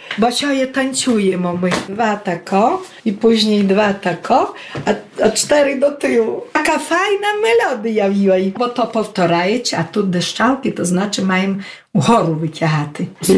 bo się je tańczujemy my. 2 tako i później 2 tako, a 4 do tyłu. Taka fajna melodia była, bo to powtarzać, a tu deszczałki, to znaczy mają u choru wyciahaty.